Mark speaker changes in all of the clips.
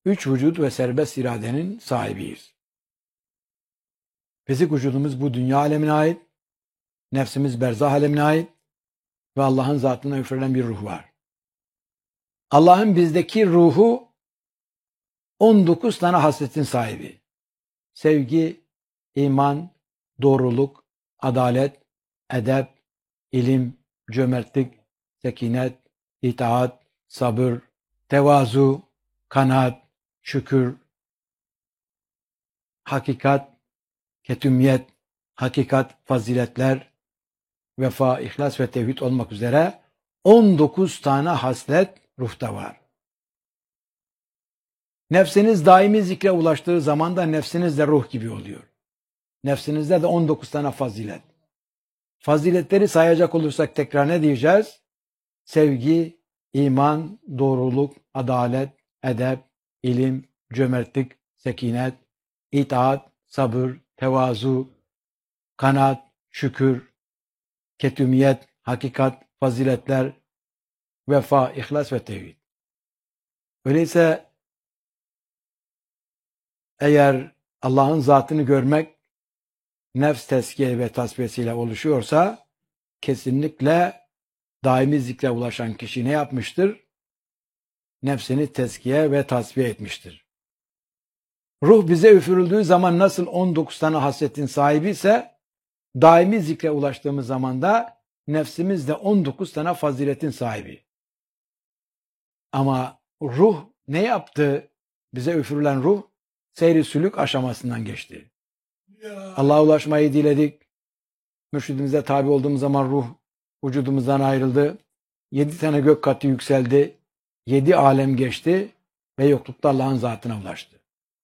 Speaker 1: üç vücut ve serbest iradenin sahibiyiz. Fizik vücudumuz bu dünya alemine ait, nefsimiz berzah alemine ait ve Allah'ın zatına üfürülen bir ruh var. Allah'ın bizdeki ruhu 19 tane hasletin sahibi. Sevgi, iman, doğruluk, adalet, edep, ilim, cömertlik, sekinet, itaat, sabır, tevazu, kanaat, şükür, hakikat, ketümiyet, hakikat, faziletler, vefa, ihlas ve tevhid olmak üzere 19 tane haslet ruhta var. Nefsiniz daimi zikre ulaştığı zaman da nefsiniz de ruh gibi oluyor. Nefsinizde de 19 tane fazilet. Faziletleri sayacak olursak tekrar ne diyeceğiz? Sevgi, iman, doğruluk, adalet, edep, ilim, cömertlik, sekinet, itaat, sabır, tevazu, kanaat, şükür, ketümiyet, hakikat, faziletler, vefa, ihlas ve tevhid. Öyleyse eğer Allah'ın zatını görmek nefs tezkiye ve tasfiyesiyle oluşuyorsa kesinlikle daimi zikre ulaşan kişi ne yapmıştır? Nefsini tezkiye ve tasfiye etmiştir. Ruh bize üfürüldüğü zaman nasıl 19 tane hasletin sahibi ise daimi zikre ulaştığımız zaman da nefsimiz de 19 tane faziletin sahibi. Ama ruh ne yaptı? Bize üfürülen ruh seyri sülük aşamasından geçti. Allah'a ulaşmayı diledik. Mürşidimize tabi olduğumuz zaman ruh vücudumuzdan ayrıldı. 7 tane gök katı yükseldi. 7 alem geçti ve yoklukta Allah'ın zatına ulaştı.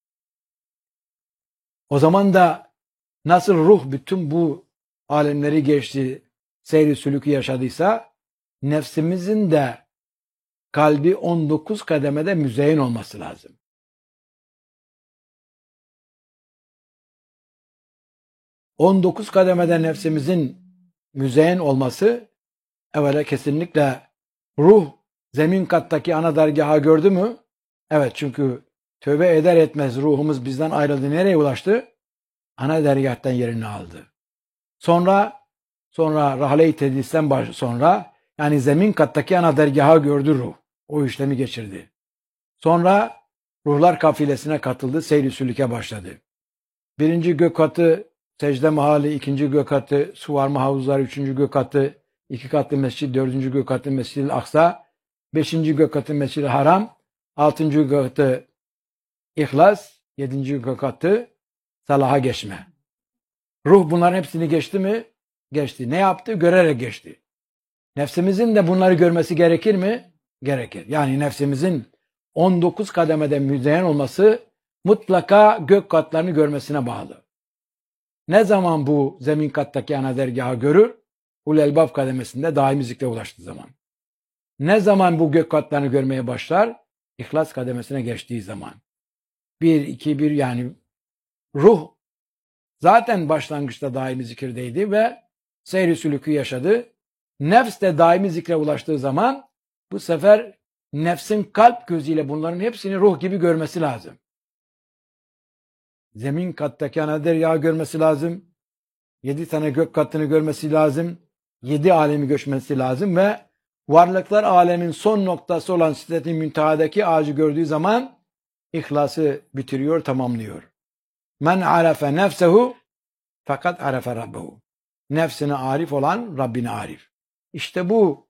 Speaker 1: O zaman da nasıl ruh bütün bu alemleri geçti, seyri sülükü yaşadıysa nefsimizin de kalbi 19 kademede müzeyyen olması lazım. ...19 kademede nefsimizin müzeyyen olması... ...evvela kesinlikle... ...ruh zemin kattaki ana dergahı gördü mü? Evet, çünkü... ...tövbe eder etmez ruhumuz bizden ayrıldı. Nereye ulaştı? Ana dergahtan yerini aldı. Sonra rahle-i tedristen sonra... ...yani zemin kattaki ana dergahı gördü ruh. O işlemi geçirdi. Sonra... ...ruhlar kafilesine katıldı. Seyri sülüke başladı. Birinci gök katı... Secde mahalli, ikinci gök katı, su varma havuzları, üçüncü gök katı, 2 katlı mescid, 4. gök katı Mescid-i Aksa, 5. gök katı Mescid-i Haram, 6. gök katı İhlas, 7. gök katı salaha geçme. Ruh bunların hepsini geçti mi? Geçti. Ne yaptı? Görerek geçti. Nefsimizin de bunları görmesi gerekir mi? Gerekir. Yani nefsimizin 19 kademede müzeyyen olması mutlaka gök katlarını görmesine bağlı. Ne zaman bu zemin kattaki ana dergahı görür? Ulul-Elbab kademesinde daimi zikre ulaştığı zaman. Ne zaman bu gök katlarını görmeye başlar? İhlas kademesine geçtiği zaman. 1, 2, 1 yani ruh zaten başlangıçta daimi zikirdeydi ve seyri sülükü yaşadı. Nefs de daimi zikre ulaştığı zaman bu sefer nefsin kalp gözüyle bunların hepsini ruh gibi görmesi lazım. Zemin kattaki ana dergahı görmesi lazım. 7 tane gök katını görmesi lazım. 7 alemi göçmesi lazım ve varlıklar alemin son noktası olan Sidret-i Münteha'daki ağacı gördüğü zaman ihlası bitiriyor, tamamlıyor. Men arefe nefsehu fakat arefe rabbehu. Nefsine arif olan Rabbine arif. İşte bu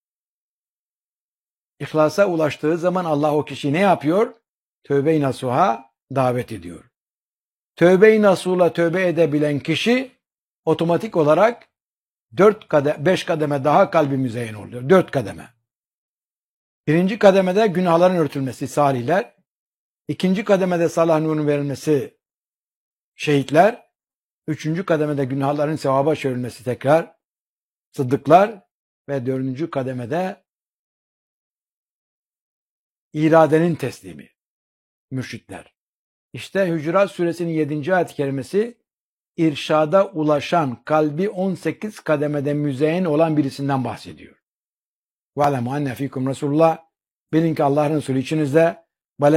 Speaker 1: ihlasa ulaştığı zaman Allah o kişiyi ne yapıyor? Tövbe-i nasuha davet ediyor. Tövbe-i nasuhla tövbe edebilen kişi otomatik olarak 5 kademe daha kalbi müzeyyen oluyor. 4 kademe. Birinci kademede günahların örtülmesi salihler. İkinci kademede salah nurun verilmesi şehitler. Üçüncü kademede günahların sevaba çevrilmesi tekrar sıddıklar. Ve 4. kademede iradenin teslimi mürşitler. İşte Hücurat suresinin 7. ayet-i kerimesi irşada ulaşan kalbi 18 kademede müzeyyen olan birisinden bahsediyor. وَعَلَمُ اَنَّ ف۪يكُمْ Resulullah, bilin ki Allah Resulü içinizde